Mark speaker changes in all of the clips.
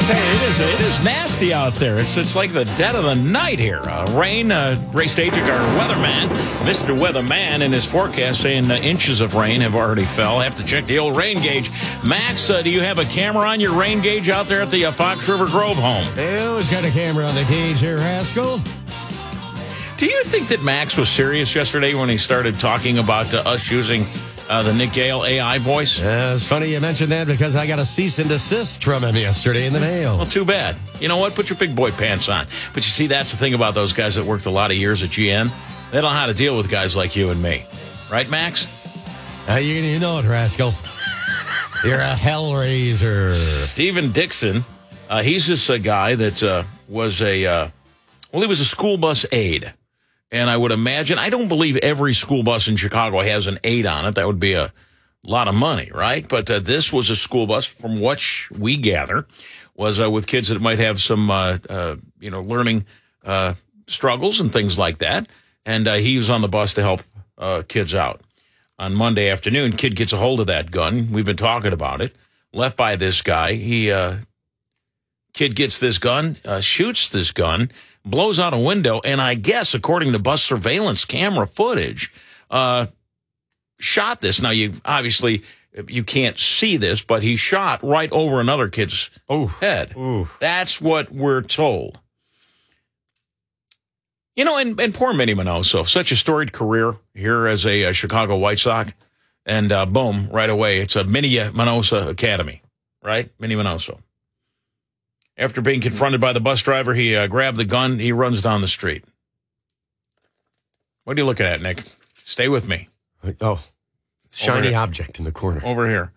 Speaker 1: tell you, it is nasty out there. It's like the dead of the night here. Rain, Ray Stajic, our weatherman, Mr. Weatherman, in his forecast saying inches of rain have already fell. Have to check the old rain gauge. Max, do you have a camera on your rain gauge out there at the Fox River Grove home?
Speaker 2: I always got a camera on the gauge here, Haskell.
Speaker 1: Do you think that Max was serious yesterday when he started talking about us using the Nick Gale AI voice?
Speaker 2: It's funny you mentioned that because I got a cease and desist from him yesterday in the mail.
Speaker 1: Well, too bad. You know what? Put your big boy pants on. But you see, that's the thing about those guys that worked a lot of years at GN. They don't know how to deal with guys like you and me. Right, Max?
Speaker 2: You know it, Rascal. You're a hellraiser.
Speaker 1: Stephen Dixon, he's this guy that was he was a school bus aide. And I would imagine, I don't believe every school bus in Chicago has an aide on it. That would be a lot of money, right? But this was a school bus, from what we gather, was with kids that might have some, learning struggles and things like that. And he was on the bus to help kids out. On Monday afternoon, kid gets a hold of that gun. We've been talking about it. Left by this guy. Kid gets this gun, shoots this gun, blows out a window, and I guess, according to bus surveillance camera footage, shot this. Now, you can't see this, but he shot right over another kid's head.
Speaker 2: Ooh.
Speaker 1: That's what we're told. You know, and poor Minnie Minoso, such a storied career here as a Chicago White Sox, and boom, right away, it's a Minnie Minoso Academy, right? Minnie Minoso. After being confronted by the bus driver, he grabbed the gun. He runs down the street. What are you looking at, Nick? Stay with me.
Speaker 2: Oh, shiny object in the corner.
Speaker 1: Over here.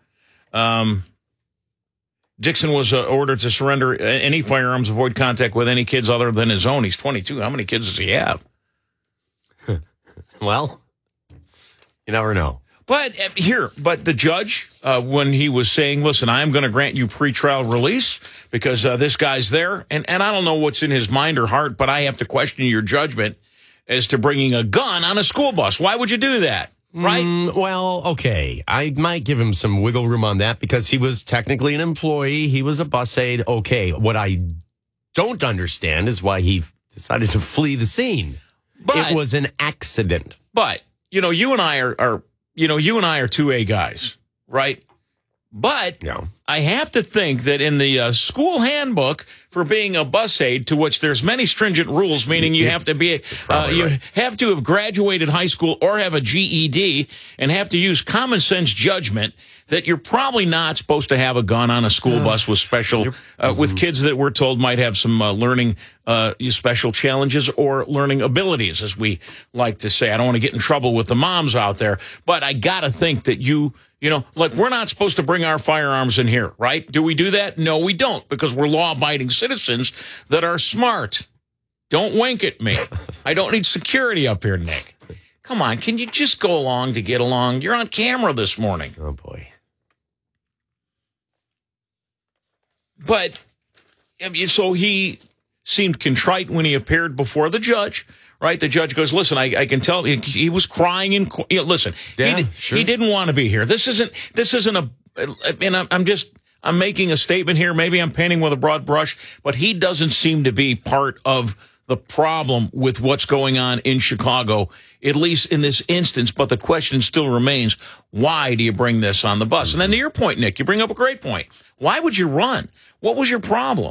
Speaker 1: Dixon was ordered to surrender any firearms, avoid contact with any kids other than his own. He's 22. How many kids does he have?
Speaker 2: Well, you never know.
Speaker 1: But the judge, when he was saying, listen, I am going to grant you pretrial release because this guy's there. And I don't know what's in his mind or heart, but I have to question your judgment as to bringing a gun on a school bus. Why would you do that? Right?
Speaker 2: Well, okay. I might give him some wiggle room on that because he was technically an employee. He was a bus aide. Okay. What I don't understand is why he decided to flee the scene. But it was an accident.
Speaker 1: But, you and I are 2A guys, right? But I have to think that in the school handbook for being a bus aide, to which there's many stringent rules, meaning you have to be, have to have graduated high school or have a GED and have to use common sense judgment, that you're probably not supposed to have a gun on a school bus with with kids that we're told might have some learning special challenges or learning abilities, as we like to say. I don't want to get in trouble with the moms out there, but I got to think that we're not supposed to bring our firearms in here, right? Do we do that? No, we don't, because we're law-abiding citizens that are smart. Don't wink at me. I don't need security up here, Nick. Come on, can you just go along to get along? You're on camera this morning.
Speaker 2: Oh, boy.
Speaker 1: But, so he seemed contrite when he appeared before the judge, right? The judge goes, listen, I can tell he was crying in court. Listen, he didn't want to be here. This isn't I'm making a statement here. Maybe I'm painting with a broad brush, but he doesn't seem to be part of the problem with what's going on in Chicago, at least in this instance. But the question still remains, why do you bring this on the bus? And then to your point, Nick, you bring up a great point. Why would you run? What was your problem?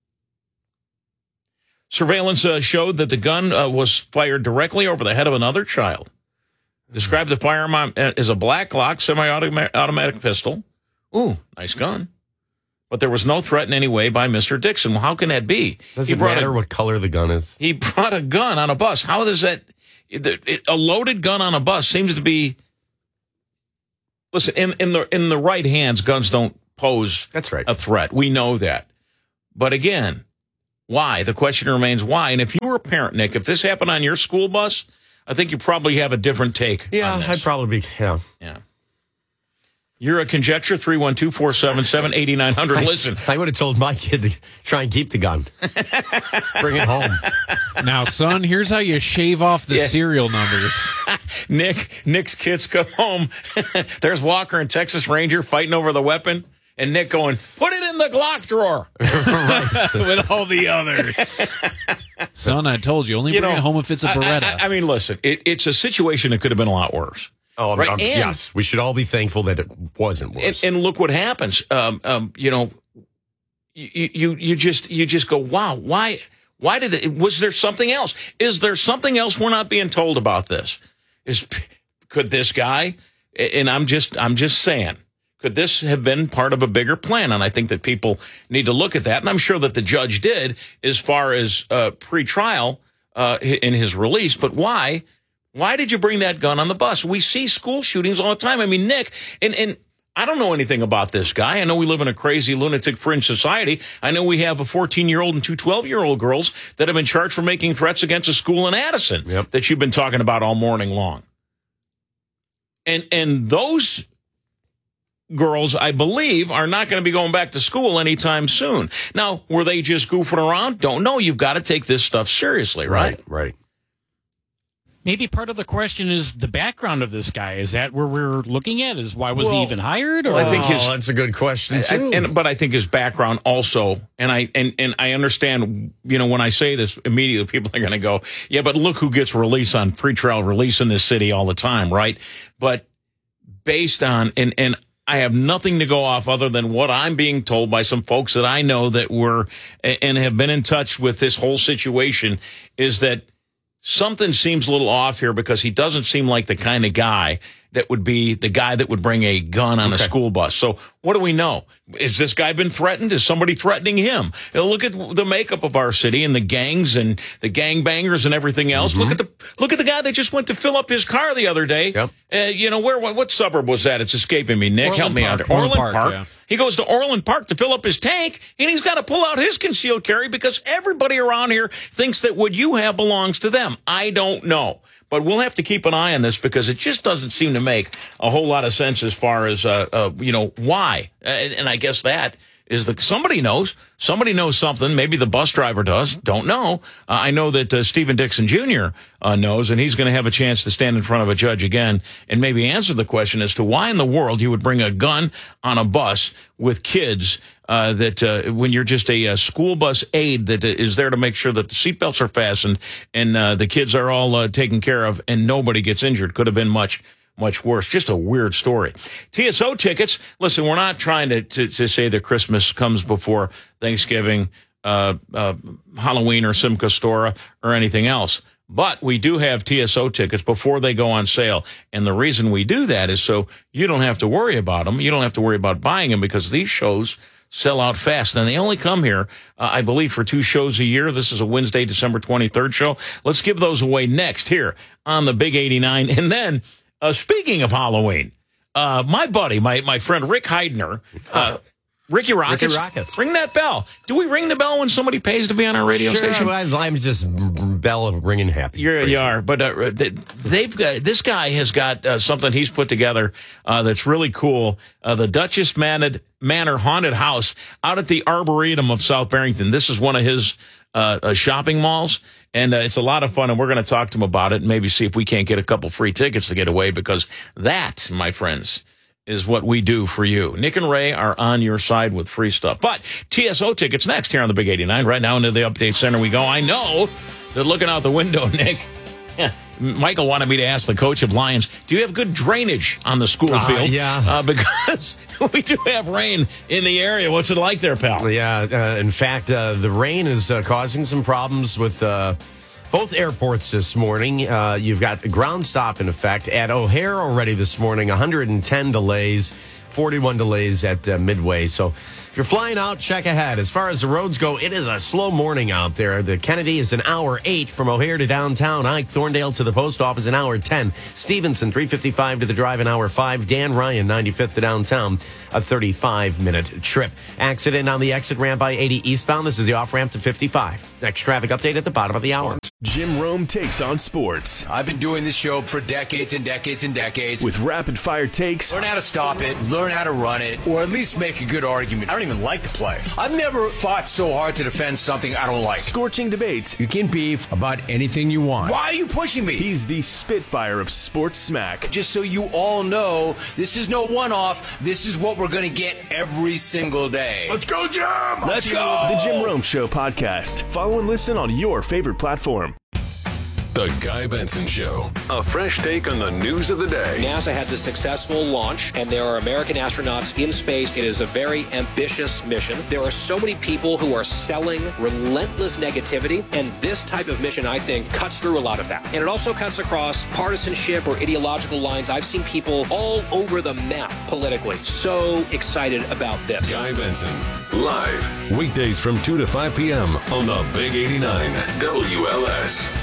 Speaker 1: Surveillance showed that the gun was fired directly over the head of another child. Described the firearm as a black Glock semi-automatic pistol. Ooh, nice gun. But there was no threat in any way by Mr. Dixon. Well, how can that be?
Speaker 2: Does it matter what color the gun is?
Speaker 1: He brought a gun on a bus. How does that... A loaded gun on a bus seems to be... Listen, in the right hands, guns don't pose a threat. We know that. But again, why? The question remains why. And if you were a parent, Nick, if this happened on your school bus, I think you probably have a different take on this.
Speaker 2: I'd probably be, Yeah.
Speaker 1: You're a conjecture, 312-477-8900. Listen.
Speaker 2: I would have told my kid to try and keep the gun. Bring it home.
Speaker 3: Now, son, here's how you shave off the serial numbers.
Speaker 1: Nick's kids come home. There's Walker and Texas Ranger fighting over the weapon. and Nick going, put it in the Glock drawer.
Speaker 3: With all the others. Son, I told you, only bring it home if it's a Beretta.
Speaker 1: I mean, listen, it's a situation that could have been a lot worse.
Speaker 2: Oh, right? Yes. We should all be thankful that it wasn't worse.
Speaker 1: And look what happens. You just go, wow, why did it, was there something else? Is there something else we're not being told about this? Could this guy, and I'm just saying, could this have been part of a bigger plan? And I think that people need to look at that. And I'm sure that the judge did as far as pre-trial in his release. But why did you bring that gun on the bus? We see school shootings all the time. I mean, Nick, and I don't know anything about this guy. I know we live in a crazy lunatic fringe society. I know we have a 14-year-old and two 12-year-old girls that have been charged for making threats against a school in Addison that you've been talking about all morning long. And those girls, I believe, are not going to be going back to school anytime soon. Now, were they just goofing around? Don't know. You've got to take this stuff seriously, right?
Speaker 2: Right.
Speaker 4: Maybe part of the question is the background of this guy. Is that where we're looking at? Is why was he even hired? Or?
Speaker 1: I think
Speaker 2: that's a good question too.
Speaker 1: But I think his background also, and I understand, when I say this, immediately people are going to go, yeah, but look who gets release on pretrial release in this city all the time, right? But based on, and I have nothing to go off other than what I'm being told by some folks that I know that were and have been in touch with this whole situation, is that something seems a little off here because he doesn't seem like the kind of guy that would be the guy that would bring a gun on a school bus. So what do we know? Is this guy been threatened? Is somebody threatening him? Look at the makeup of our city and the gangs and the gangbangers and everything else. Look at the guy that just went to fill up his car the other day. Yep. What suburb was that? It's escaping me. Nick, help me out. Orland Park. Yeah. He goes to Orland Park to fill up his tank, and he's got to pull out his concealed carry because everybody around here thinks that what you have belongs to them. I don't know. But we'll have to keep an eye on this because it just doesn't seem to make a whole lot of sense as far as, why. And I guess that is somebody knows something. Maybe the bus driver does. Don't know. I know that Stephen Dixon Jr. Knows, and he's going to have a chance to stand in front of a judge again and maybe answer the question as to why in the world you would bring a gun on a bus with kids when you're just a school bus aide that is there to make sure that the seatbelts are fastened and the kids are all taken care of and nobody gets injured. Could have been much worse. Just a weird story. TSO tickets. Listen, we're not trying to say that Christmas comes before Thanksgiving, Halloween or Simcha Stora or anything else. But we do have TSO tickets before they go on sale. And the reason we do that is so you don't have to worry about them. You don't have to worry about buying them because these shows sell out fast. And they only come here, I believe, for 2 shows a year. This is a Wednesday, December 23rd show. Let's give those away next here on the Big 89. And then, speaking of Halloween, my buddy, my friend Rick Heidner, Ricky Rockets. Ring that bell. Do we ring the bell when somebody pays to be on our radio station?
Speaker 2: I'm just bell ringing happy.
Speaker 1: You are. But this guy has got something he's put together that's really cool. The Duchess Manor Haunted House out at the Arboretum of South Barrington. This is one of his shopping malls. And it's a lot of fun, and we're going to talk to him about it and maybe see if we can't get a couple free tickets to get away because that, my friends, is what we do for you. Nick and Ray are on your side with free stuff. But TSO tickets next here on the Big 89. Right now into the Update Center we go. I know that looking out the window, Nick, Michael wanted me to ask the coach of Lions, do you have good drainage on the school field?
Speaker 2: Yeah.
Speaker 1: Because we do have rain in the area. What's it like there, pal?
Speaker 2: Yeah. In fact, the rain is causing some problems with both airports this morning. You've got a ground stop in effect at O'Hare already this morning, 110 delays, 41 delays at Midway. So if you're flying out, check ahead. As far as the roads go, it is a slow morning out there. The Kennedy is an hour 8 from O'Hare to downtown. Ike Thorndale to the post office, an hour 10. Stevenson, 3:55 to the drive, an hour 5. Dan Ryan, 95th to downtown, a 35-minute trip. Accident on the exit ramp by 80 eastbound. This is the off-ramp to 55. Next traffic update at the bottom of the hour.
Speaker 5: Jim Rome takes on sports.
Speaker 6: I've been doing this show for decades and decades and decades.
Speaker 5: With rapid-fire takes.
Speaker 6: Learn how to stop it, learn how to run it, or at least make a good argument. I don't even like to play. I've never fought so hard to defend something I don't like.
Speaker 5: Scorching debates.
Speaker 6: You can beef about anything you want. Why are you pushing me?
Speaker 5: He's the Spitfire of sports smack.
Speaker 6: Just so you all know, this is no one-off. This is what we're going to get every single day.
Speaker 5: Let's go, Jim!
Speaker 6: Let's go!
Speaker 5: The Jim Rome Show podcast. Follow and listen on your favorite platform.
Speaker 7: The Guy Benson Show. A fresh take on the news of the day.
Speaker 8: NASA had this successful launch, and there are American astronauts in space. It is a very ambitious mission. There are so many people who are selling relentless negativity, and this type of mission, I think, cuts through a lot of that. And it also cuts across partisanship or ideological lines. I've seen people all over the map politically. So excited about this.
Speaker 7: Guy Benson, live, weekdays from 2 to 5 p.m. on the Big 89 WLS.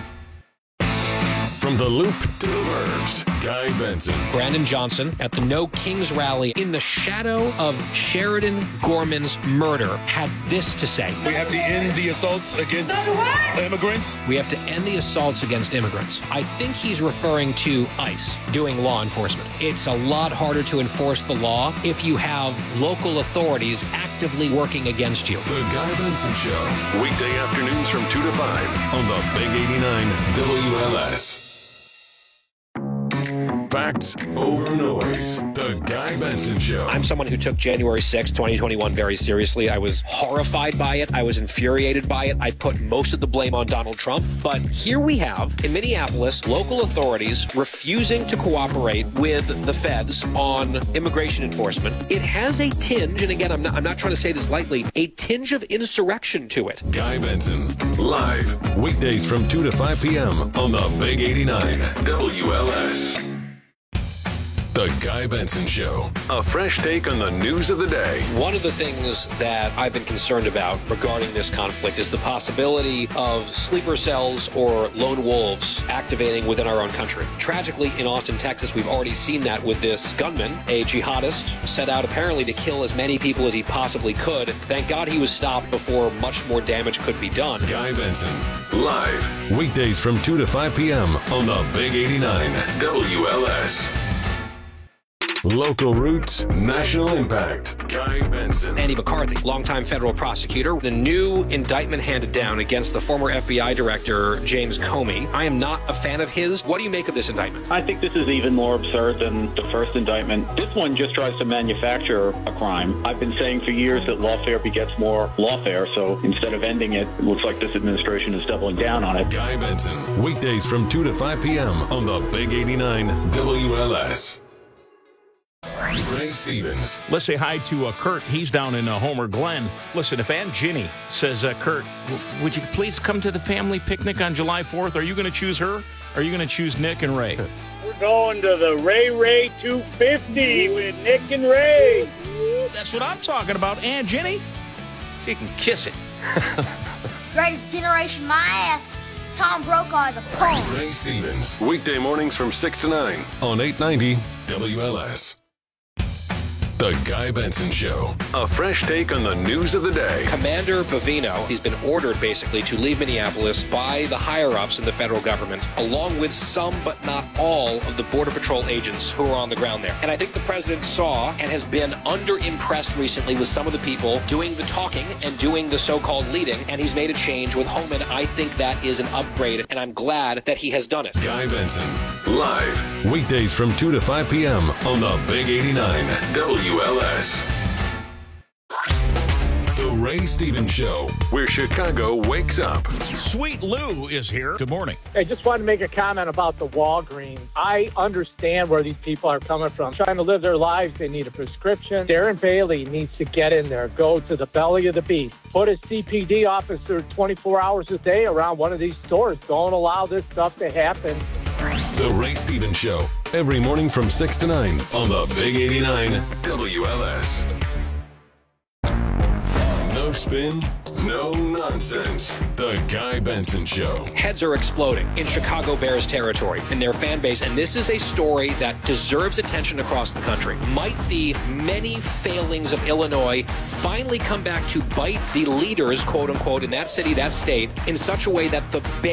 Speaker 7: From the Loop to the Burbs, Guy Benson.
Speaker 8: Brandon Johnson at the No Kings rally in the shadow of Sheridan Gorman's murder had this to say.
Speaker 9: We have to end the assaults against immigrants.
Speaker 8: We have to end the assaults against immigrants. I think he's referring to ICE doing law enforcement. It's a lot harder to enforce the law if you have local authorities actively working against you.
Speaker 7: The Guy Benson Show. Weekday afternoons from 2 to 5 on the Big 89 WLS. Facts over noise. The Guy Benson Show.
Speaker 8: I'm someone who took January 6, 2021 very seriously. I was horrified by it. I was infuriated by it. I put most of the blame on Donald Trump. But here we have, in Minneapolis, local authorities refusing to cooperate with the feds on immigration enforcement. It has a tinge, and again, I'm not trying to say this lightly, a tinge of insurrection to it.
Speaker 7: Guy Benson, live, weekdays from 2 to 5 p.m. on the Big 89 WLS. The Guy Benson Show. A fresh take on the news of the day.
Speaker 8: One of the things that I've been concerned about regarding this conflict is the possibility of sleeper cells or lone wolves activating within our own country. Tragically, in Austin, Texas, we've already seen that with this gunman, a jihadist, set out apparently to kill as many people as he possibly could. Thank God he was stopped before much more damage could be done.
Speaker 7: Guy Benson, live, weekdays from 2 to 5 p.m. on the Big 89 WLS. Local roots, national impact. Guy Benson.
Speaker 8: Andy McCarthy, longtime federal prosecutor. The new indictment handed down against the former FBI director, James Comey. I am not a fan of his. What do you make of this indictment?
Speaker 10: I think this is even more absurd than the first indictment. This one just tries to manufacture a crime. I've been saying for years that lawfare begets more lawfare, so instead of ending it, it looks like this administration is doubling down on it.
Speaker 7: Guy Benson, weekdays from 2 to 5 p.m. on the Big 89 WLS. Ray Stevens.
Speaker 1: Let's say hi to Kurt. He's down in Homer Glen. Listen, if Aunt Ginny says, Kurt, would you please come to the family picnic on July 4th? Are you going to choose her? Or are you going to choose Nick and Ray?
Speaker 11: We're going to the Ray 250 with Nick and Ray.
Speaker 1: Ooh, that's what I'm talking about. Aunt Ginny, she can kiss it.
Speaker 12: Greatest generation, my ass. Tom Brokaw is a punk.
Speaker 7: Ray Stevens. Weekday mornings from 6 to 9 on 890 WLS. The Guy Benson Show. A fresh take on the news of the day.
Speaker 8: Commander Bavino, he's been ordered basically to leave Minneapolis by the higher-ups in the federal government, along with some but not all of the Border Patrol agents who are on the ground there. And I think the president saw and has been under-impressed recently with some of the people doing the talking and doing the so-called leading, and he's made a change with Homan. I think that is an upgrade, and I'm glad that he has done it.
Speaker 7: Guy Benson, live, weekdays from 2 to 5 p.m. on the Big 89 WLS. The Ray Stevens Show, where Chicago wakes up.
Speaker 1: Sweet Lou is here. Good morning.
Speaker 11: I just wanted to make a comment about the Walgreens. I understand where these people are coming from. Trying to live their lives, they need a prescription. Darren Bailey needs to get in there, go to the belly of the beast. Put a CPD officer 24 hours a day around one of these stores. Don't allow this stuff to happen.
Speaker 7: The Ray Stevens Show, every morning from 6 to 9 on the Big 89 WLS. No spin, no nonsense. The Guy Benson Show.
Speaker 8: Heads are exploding in Chicago Bears territory in their fan base, and this is a story that deserves attention across the country. Might the many failings of Illinois finally come back to bite the leaders, quote unquote, in that city, that state, in such a way that the